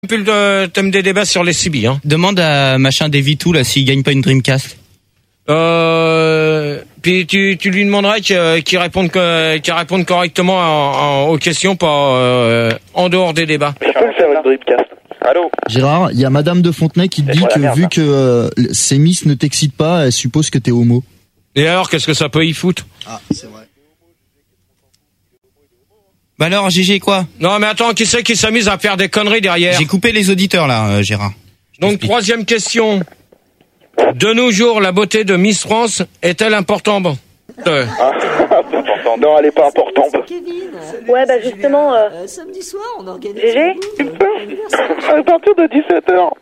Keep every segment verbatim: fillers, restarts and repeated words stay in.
Plus le thème des débats sur les C B, hein. Demande à machin Davy Two là s'il gagne pas une Dreamcast. Euh, puis tu, tu lui demanderais qu'il, qu'il réponde qu'il réponde correctement en, en, aux questions, pas euh, en dehors des débats. Je peux le faire une Dreamcast. Allô Gérard, il y a Madame de Fontenay qui te dit que merde, vu que euh, ces miss ne t'excitent pas, elle suppose que t'es homo. Et alors, qu'est-ce que ça peut y foutre? Ah, c'est vrai. Bah alors, G G, quoi? Non, mais attends, qui c'est qui s'amuse à faire des conneries derrière? J'ai coupé les auditeurs, là, euh, Gérard. Donc, troisième question. De nos jours, la beauté de Miss France est-elle importante? euh. ah, Non, elle est pas importante. Ouais, bah justement... Euh... Euh, samedi soir, on organise... G G À partir de dix-sept heures.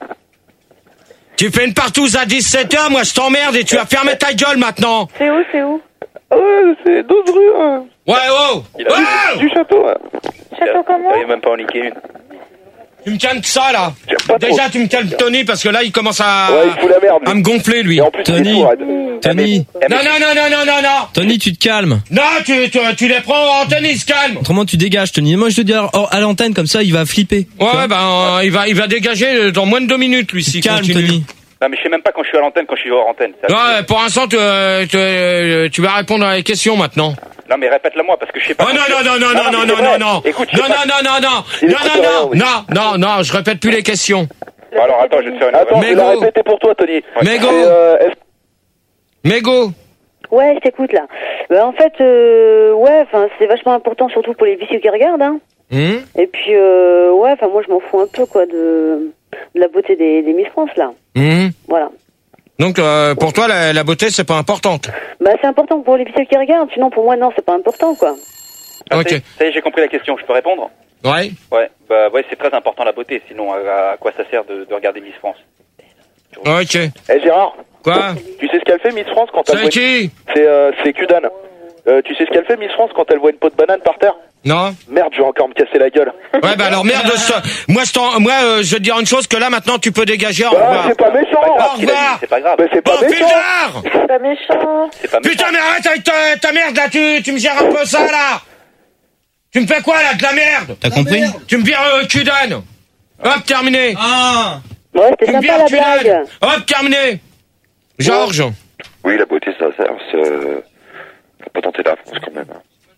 Tu fais une partouze à dix-sept heures, moi je t'emmerde et tu vas fermer ta gueule maintenant. C'est où, c'est où? Ouais, c'est douze rue. Hein. Ouais, oh, Il a oh du, du château. Ouais. Château comment? Il même pas en niquer une. Tu me calmes ça là. Pas Déjà trop. tu me calmes Tony parce que là il commence à, Ouais, il fout la merde, lui. à me gonfler lui. Et en plus, Tony. il est sourd, Tony, Non, non, non, non, non, non, non. Tony, tu te calmes. Non, tu, tu, tu les prends en Tony, se calme. Autrement, tu dégages, Tony. Moi, je te dis à à l'antenne, comme ça, il va flipper. Ouais, ben, euh, il va, il va dégager dans moins de deux minutes, lui, s'il Calme, continue. Tony. Non, mais je sais même pas quand je suis à l'antenne, quand je suis hors antenne. Ça, Ouais, pour l'instant, tu, tu, tu vas répondre à les questions maintenant. Non, mais répète-la moi, parce que je sais pas. Oh non, non, non, non, non, non, non, non, non. Écoute, je Non, sais non, pas. non, non, non. Il Non, écoute non, rien, non, oui. non, non, non, je répète plus les questions. Bon, alors attends, je vais te faire une. Attends, je vais la Mégo. répéter pour toi, Tony. Mégo. C'est, euh, est-ce- Mégo. Ouais, je t'écoute, là. Bah, en fait, euh, ouais, enfin, c'est vachement important, surtout pour les vicieux qui regardent, hein. Hum. Et puis, euh, ouais, enfin, moi, je m'en fous un peu, quoi, de, de la beauté des, des Miss France, là. Hum. Voilà. Donc, euh, pour toi, la, la beauté, c'est pas importante. Bah, c'est important pour les vicieux qui regardent, sinon, pour moi, non, c'est pas important, quoi. Ah, Ok. ça y est, ça y est, j'ai compris la question. Je peux répondre? Ouais. Ouais, bah ouais, c'est très important la beauté. Sinon, à, à quoi ça sert de, de regarder Miss France? Ok. Eh, Gérard, Quoi? tu sais ce qu'elle fait, Miss France, quand elle C'est voit... qui? C'est, euh, c'est Kudan. Euh, tu sais ce qu'elle fait, Miss France, quand elle voit une peau de banane par terre? Non? Merde, je vais encore me casser la gueule. Ouais, bah alors merde, je- moi, je, t'en- moi euh, je vais te dire une chose, que là, maintenant, tu peux dégager. Au Ah, revoir. c'est pas méchant. Au Ce qu'il a dit, revoir. C'est pas grave. Mais c'est Bon, pas méchant. Fildard! C'est pas méchant. C'est pas méchant. Putain, mais arrête avec ta, ta merde, là, tu, tu me gères un peu ça, là! Tu me fais quoi, là, de la merde? T'as compris? Tu me vires euh, Kudan! Hop, terminé! Ah! Ouais, c'était Tu me sympa, la vires Kudan! blague. Hop, terminé! Georges! Oui, la beauté, ça sert. Euh, faut pas tenter la France quand même.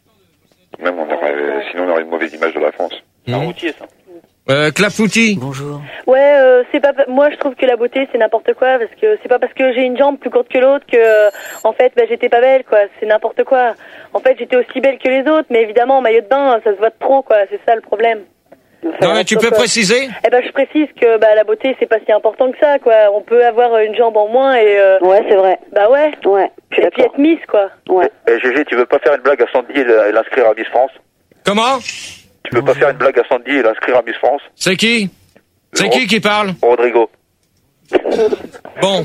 Même on aurait, sinon on aurait une mauvaise image de la France. C'est un routier, ça. Euh, Clafouti! Bonjour. Ouais, euh, c'est pas. Moi, je trouve que la beauté, c'est n'importe quoi, parce que c'est pas parce que j'ai une jambe plus courte que l'autre que, euh, en fait, bah, j'étais pas belle, quoi. C'est n'importe quoi. En fait, j'étais aussi belle que les autres, mais évidemment, en maillot de bain, ça se voit de trop, quoi. C'est ça le problème. Enfin, Non, mais tu donc, peux euh, préciser? Eh ben, je précise que bah, la beauté, c'est pas si important que ça, quoi. On peut avoir une jambe en moins et. Euh... Ouais, c'est vrai. Bah ouais. Ouais. Et puis être Miss, quoi. Ouais. Eh, Gégé, tu veux pas faire une blague à Sandy et l- et l'inscrire à Miss France? Comment? Tu veux pas faire une blague à Sandy et l'inscrire à Miss France? C'est qui? C'est Ro- qui qui parle? Rodrigo. Bon.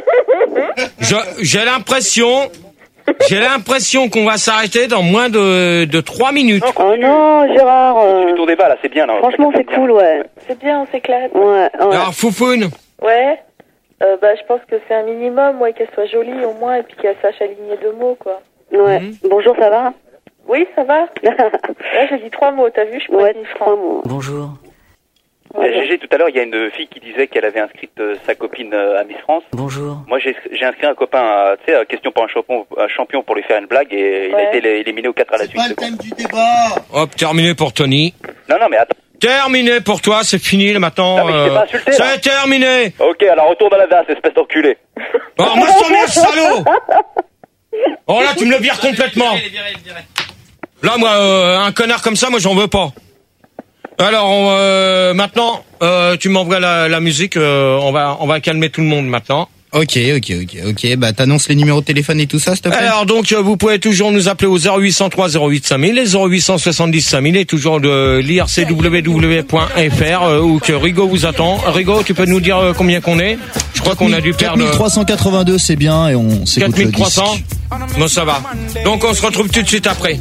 Je, j'ai l'impression, j'ai l'impression qu'on va s'arrêter dans moins de, de trois minutes. Oh non, Gérard. Tu fais ton débat, là, c'est bien, là. Franchement, c'est cool, ouais. C'est bien, on s'éclate. Ouais, ouais. Alors, Foufoune. Ouais. Euh, bah, je pense que c'est un minimum, ouais, qu'elle soit jolie au moins, et puis qu'elle sache aligner deux mots, quoi. Ouais. Bonjour, ça va? Oui, ça va. Là, j'ai dit trois mots, t'as vu? Je suis pas Ouais, Miss trois France. mots. Bonjour. Eh, Gégé, tout à l'heure, il y a une fille qui disait qu'elle avait inscrit euh, sa copine euh, à Miss France. Bonjour. Moi, j'ai j'ai inscrit un copain, à, tu sais, à question pour un champion, un champion pour lui faire une blague, et il a Ouais. été lé- éliminé aux quatre à la suite. c'est bon. du débat. Hop, terminé pour Tony. Non, non, mais attends. Terminé pour toi, c'est fini là, maintenant. Non, mais je t'ai pas insulté, là. c'est terminé. Ok, alors retourne à la V A, espèce d'enculé. Oh, moi je t'emmerde, salaud. Oh là, tu me le vires complètement. Là, moi, euh, un connard comme ça, moi j'en veux pas. Alors, on, euh, maintenant, euh, tu m'envoies la, la musique. Euh, on va, on va calmer tout le monde maintenant. Ok, ok, ok, ok. Bah, t'annonces les numéros de téléphone et tout ça, s'il te plaît? Alors donc euh, vous pouvez toujours nous appeler au zéro huit cent trois zéro huit cinq mille, les zéro huit cent soixante-dix cinq mille et toujours de l'I R C W W point F R euh, où que Rigo vous attend. Rigo, tu peux nous dire euh, combien qu'on est? Je crois qu'on a dû quatre perdre mille trois cent quatre-vingt-deux, c'est bien, et on s'écoute quatre mille le trois cents. disque. Bon, ça va. Donc on se retrouve tout de suite après.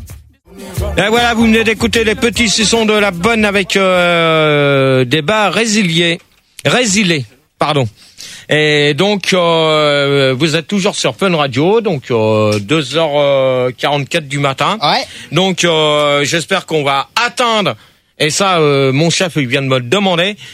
Et voilà, vous venez d'écouter les petits sons de la bonne avec euh, des bas résiliés, résiliés, pardon. Et donc euh, vous êtes toujours sur Fun Radio, donc euh, deux heures quarante-quatre du matin. Ouais. Donc euh, j'espère qu'on va atteindre Et ça, euh, mon chef il vient de me le demander.